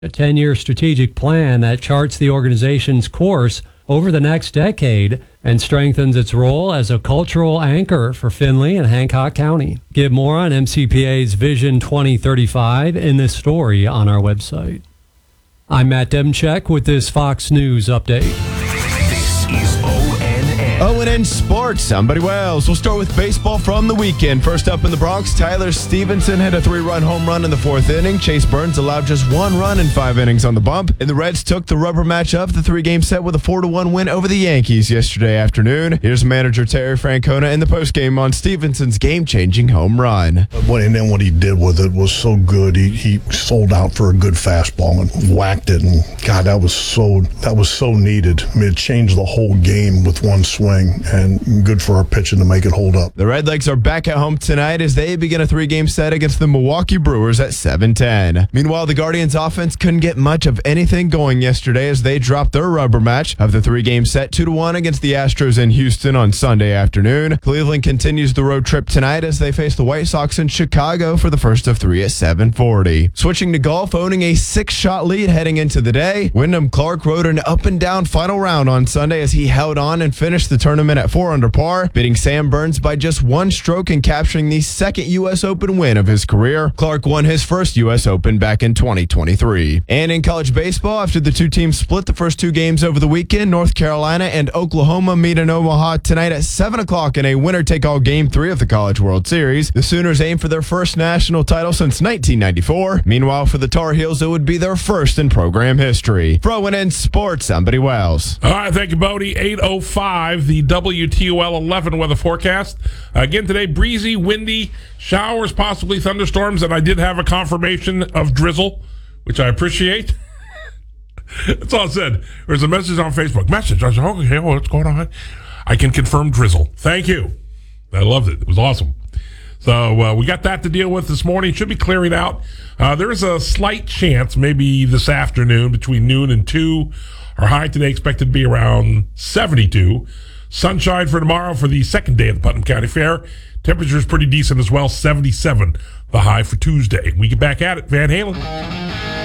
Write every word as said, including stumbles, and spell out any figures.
a ten-year strategic plan that charts the organization's course over the next decade and strengthens its role as a cultural anchor for Findlay and Hancock County. Get more on M C P A's Vision twenty thirty-five in this story on our website. I'm Matt Demchek with this Fox News update. This is O N N. O N N Sports. Somebody Wells. We'll start with baseball from the weekend. First up in the Bronx, Tyler Stevenson had a three-run home run in the fourth inning. Chase Burns allowed just one run in five innings on the bump. And the Reds took the rubber match of the three-game set with a four to one win over the Yankees yesterday afternoon. Here's manager Terry Francona in the postgame on Stevenson's game-changing home run. What, and then what he did with it was so good. He, he sold out for a good fastball and whacked it. And God, that was so that was so needed. I mean, it changed the whole game with one swing, and good for our pitching to make it hold up. The Redlegs are back at home tonight as they begin a three-game set against the Milwaukee Brewers at seven ten. Meanwhile, the Guardians offense couldn't get much of anything going yesterday as they dropped their rubber match of the three-game set two to one against the Astros in Houston on Sunday afternoon. Cleveland continues the road trip tonight as they face the White Sox in Chicago for the first of three at seven forty. Switching to golf, owning a six-shot lead heading into the day, Wyndham Clark rode an up-and-down final round on Sunday as he held on and finished the tournament at four under par, beating Sam Burns by just one stroke and capturing the second U S Open win of his career. Clark won his first U S Open back in twenty twenty-three. And in college baseball, after the two teams split the first two games over the weekend, North Carolina and Oklahoma meet in Omaha tonight at seven o'clock in a winner-take-all Game three of the College World Series. The Sooners aim for their first national title since nineteen ninety-four. Meanwhile, for the Tar Heels, it would be their first in program history. For O N N Sports, somebody Wells. All right, thank you, Bodie. eight oh five, the W T O L eleven weather forecast. Uh, again today, breezy, windy, showers, possibly thunderstorms, and I did have a confirmation of drizzle, which I appreciate. That's all it said. There's a message on Facebook. Message. I said, oh, okay, what's going on? I can confirm drizzle. Thank you. I loved it. It was awesome. So uh, we got that to deal with this morning. Should be clearing out. Uh, there is a slight chance, maybe this afternoon, between noon and two. Our high today expected to be around seventy-two. Sunshine for tomorrow for the second day of the Putnam County Fair. Temperature is pretty decent as well, seventy-seven. The high for Tuesday. We get back at it. Van Halen.